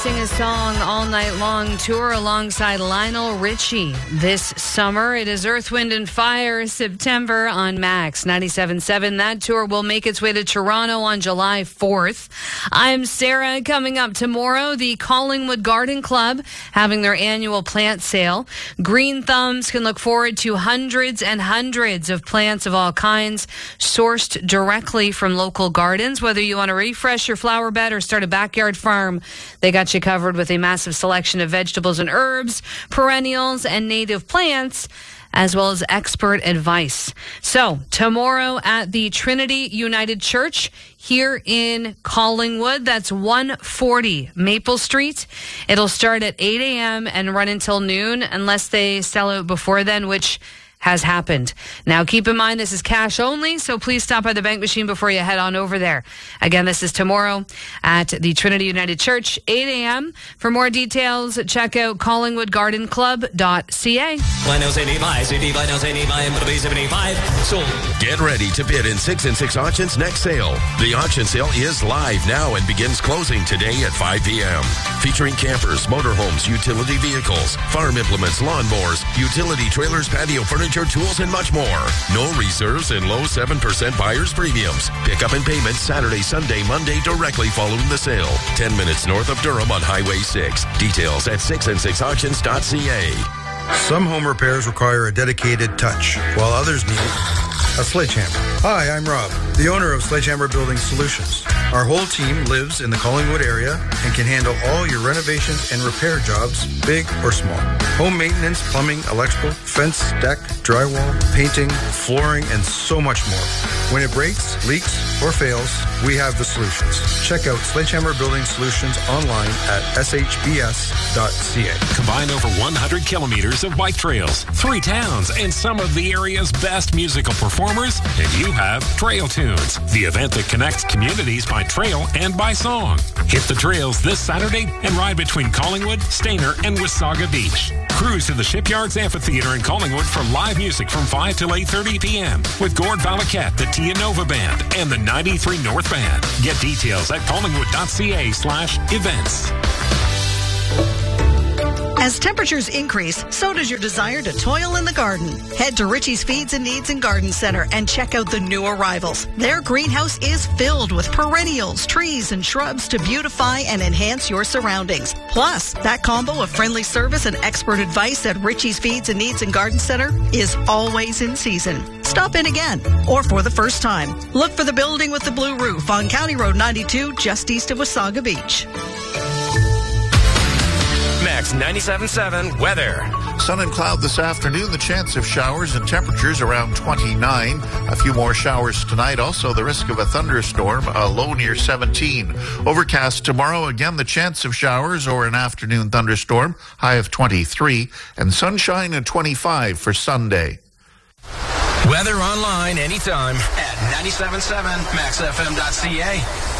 Sing a song all night long tour alongside Lionel Richie this summer. It is Earth, Wind and Fire September on Max 97.7. That tour will make its way to Toronto on July 4th. I'm Sarah. Coming up tomorrow, the Collingwood Garden Club having their annual plant sale. Green Thumbs can look forward to hundreds and hundreds of plants of all kinds sourced directly from local gardens. Whether you want to refresh your flower bed or start a backyard farm, they got you covered with a massive selection of vegetables and herbs, perennials, and native plants, as well as expert advice. So, tomorrow at the Trinity United Church here in Collingwood, that's 140 Maple Street. It'll start at 8 a.m. and run until noon, unless they sell out before then, which has happened. Now, keep in mind, this is cash only, so please stop by the bank machine before you head on over there. Again, this is tomorrow at the Trinity United Church, 8 a.m. For more details, check out collingwoodgardenclub.ca. Get ready to bid in 6 and 6 Auctions next sale. The auction sale is live now and begins closing today at 5 p.m. Featuring campers, motorhomes, utility vehicles, farm implements, lawnmowers, utility trailers, patio furniture, tools, and much more. No reserves and low 7% buyer's premiums. Pick up and payment Saturday, Sunday, Monday directly following the sale. 10 minutes north of Durham on Highway 6. Details at 6and6auctions.ca. Some home repairs require a dedicated touch, while others need a sledgehammer. Hi, I'm Rob, the owner of Sledgehammer Building Solutions. Our whole team lives in the Collingwood area and can handle all your renovation and repair jobs, big or small. Home maintenance, plumbing, electrical, fence, deck, drywall, painting, flooring, and so much more. When it breaks, leaks, or fails, we have the solutions. Check out Sledgehammer Building Solutions online at shbs.ca. Combine over 100 kilometers of bike trails, 3 towns, and some of the area's best musical performers, and you have Trail Tunes, the event that connects communities by trail and by song. Hit the trails this Saturday and ride between Collingwood, Stayner, and Wasaga Beach. Cruise to the Shipyards Amphitheater in Collingwood for live music from 5 till 8:30 p.m. with Gord Valaket, the Tia Nova Band, and the 93 North Band. Get details at collingwood.ca/events. As temperatures increase, so does your desire to toil in the garden. Head to Richie's Feeds and Needs and Garden Center and check out the new arrivals. Their greenhouse is filled with perennials, trees, and shrubs to beautify and enhance your surroundings. Plus, that combo of friendly service and expert advice at Richie's Feeds and Needs and Garden Center is always in season. Stop in again, or for the first time. Look for the building with the blue roof on County Road 92, just east of Wasaga Beach. Max 97.7 weather. Sun and cloud this afternoon. The chance of showers and temperatures around 29. A few more showers tonight. Also the risk of a thunderstorm, a low near 17. Overcast tomorrow. Again, the chance of showers or an afternoon thunderstorm. High of 23. And sunshine at 25 for Sunday. Weather online anytime at 97.7maxfm.ca.